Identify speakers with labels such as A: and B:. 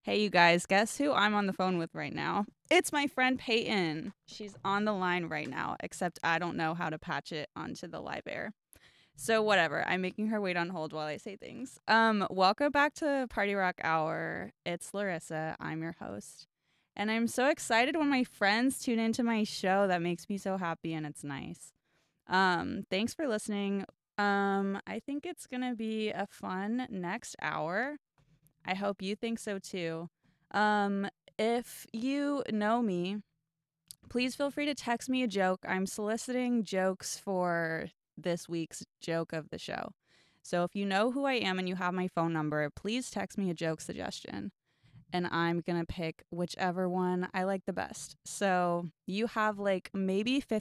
A: Hey, you guys, guess who I'm on the phone with right now? It's my friend Peyton. She's on the line right now, except I don't know how to patch it onto the live air. So, whatever. I'm making her wait on hold while I say things. Welcome back to Party Rock Hour. It's Larissa. I'm your host. And I'm so excited when my friends tune into my show. That makes me so happy and it's nice. Thanks for listening. I think it's gonna be a fun next hour. I hope you think so too. Um, if you know me, please feel free to text me a joke. I'm soliciting jokes for this week's joke of the show. So if you know who I am and you have my phone number, please text me a joke suggestion and I'm going to pick whichever one I like the best. So you have like maybe